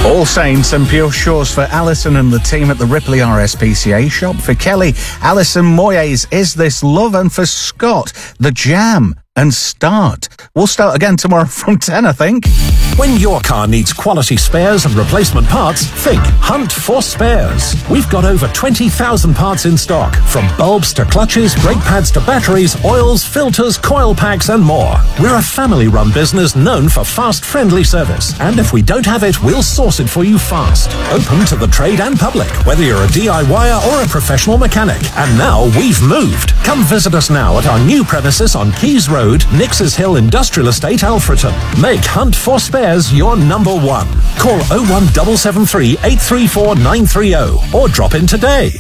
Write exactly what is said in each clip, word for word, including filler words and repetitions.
All Saints and Pure Shores for Alison and the team at the Ripley R S P C A shop. For Kelly, Alison Moyes, Is This Love? And for Scott, The Jam and Start. We'll start again tomorrow from ten, I think. When your car needs quality spares and replacement parts, think Hunt for Spares. We've got over twenty thousand parts in stock, from bulbs to clutches, brake pads to batteries, oils, filters, coil packs and more. We're a family-run business known for fast, friendly service. And if we don't have it, we'll source it for you fast. Open to the trade and public, whether you're a DIYer or a professional mechanic. And now we've moved. Come visit us now at our new premises on Keys Road, Nixes Hill Industrial Estate, Alfreton. Make Hunt for Spares your number one. Call oh one seven seven three, eight three four, nine three oh or drop in today.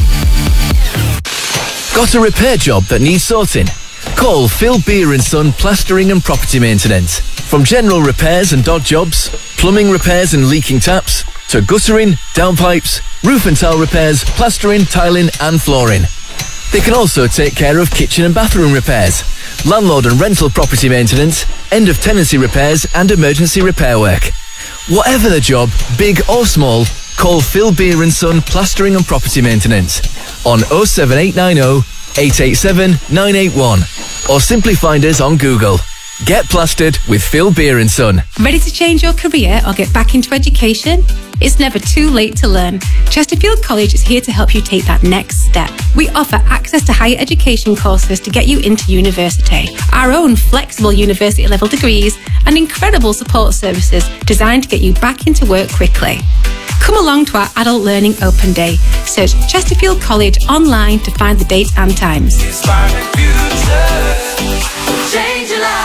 Got a repair job that needs sorting? Call Phil Beer and Son Plastering and Property Maintenance. From general repairs and dog jobs, plumbing repairs and leaking taps, to guttering, downpipes, roof and tile repairs, plastering, tiling and flooring. They can also take care of kitchen and bathroom repairs, landlord and rental property maintenance, end of tenancy repairs and emergency repair work. Whatever the job, big or small, call Phil Beer and Son Plastering and Property Maintenance on oh seven eight nine oh, eight eight seven, nine eight one or simply find us on Google. Get plastered with Phil Beer and Son. Ready to change your career or get back into education? It's never too late to learn. Chesterfield College is here to help you take that next step. We offer access to higher education courses to get you into university, our own flexible university level degrees, and incredible support services designed to get you back into work quickly. Come along to our Adult Learning Open Day. Search Chesterfield College online to find the date and times. Inspiring future, change your life.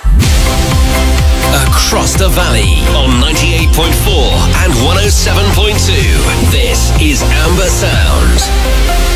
Across the valley on ninety-eight point four and one oh seven point two. This is Amber Sound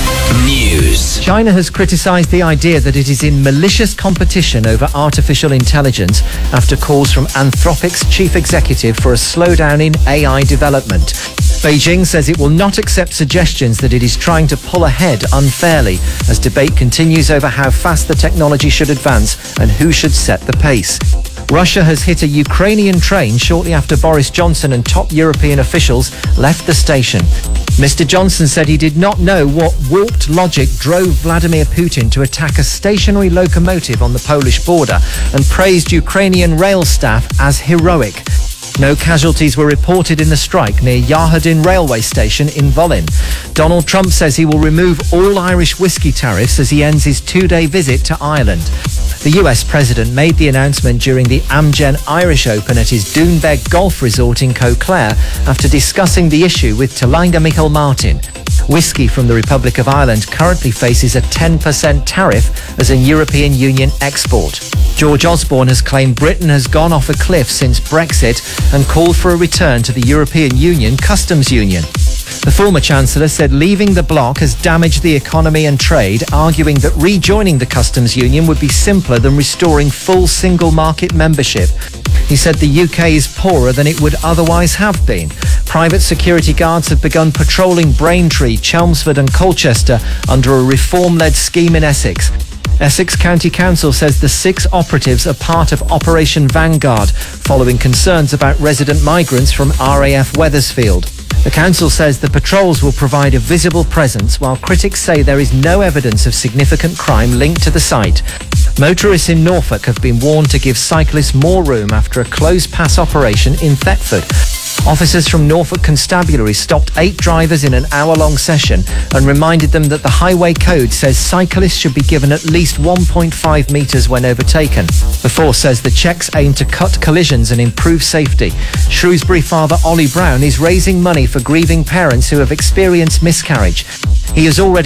News. China has criticised the idea that it is in malicious competition over artificial intelligence after calls from Anthropic's chief executive for a slowdown in A I development. Beijing says it will not accept suggestions that it is trying to pull ahead unfairly as debate continues over how fast the technology should advance and who should set the pace. Russia has hit a Ukrainian train shortly after Boris Johnson and top European officials left the station. Mister Johnson said he did not know what warped logic drove Vladimir Putin to attack a stationary locomotive on the Polish border and praised Ukrainian rail staff as heroic. No casualties were reported in the strike near Yahudin railway station in Volyn. Donald Trump says he will remove all Irish whiskey tariffs as he ends his two-day visit to Ireland. The U S president made the announcement during the Amgen Irish Open at his Doonbeg Golf Resort in Cowclare after discussing the issue with Thalanga Michael Martin. Whiskey from the Republic of Ireland currently faces a ten percent tariff as a European Union export. George Osborne has claimed Britain has gone off a cliff since Brexit and called for a return to the European Union customs union. The former Chancellor said leaving the bloc has damaged the economy and trade, arguing that rejoining the customs union would be simpler than restoring full single market membership. He said the U K is poorer than it would otherwise have been. Private security guards have begun patrolling Braintree, Chelmsford and Colchester under a reform-led scheme in Essex. Essex County Council says the six operatives are part of Operation Vanguard, following concerns about resident migrants from R A F Wethersfield. The council says the patrols will provide a visible presence, while critics say there is no evidence of significant crime linked to the site. Motorists in Norfolk have been warned to give cyclists more room after a closed pass operation in Thetford. Officers from Norfolk Constabulary stopped eight drivers in an hour-long session and reminded them that the highway code says cyclists should be given at least one point five metres when overtaken. The force says the checks aim to cut collisions and improve safety. Shrewsbury father Ollie Brown is raising money for grieving parents who have experienced miscarriage. He has already